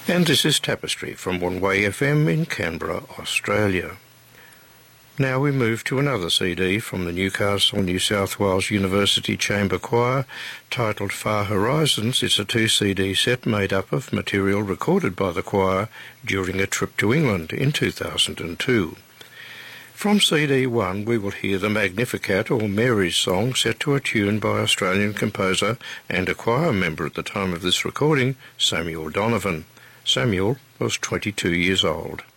And this is Tapestry from One Way FM in Canberra, Australia. Now we move to another CD from the Newcastle, New South Wales University Chamber Choir titled Far Horizons. It's a 2-CD set made up of material recorded by the choir during a trip to England in 2002. From CD 1 we will hear the Magnificat or Mary's song set to a tune by Australian composer and a choir member at the time of this recording, Samuel Donovan. Samuel was 22 years old.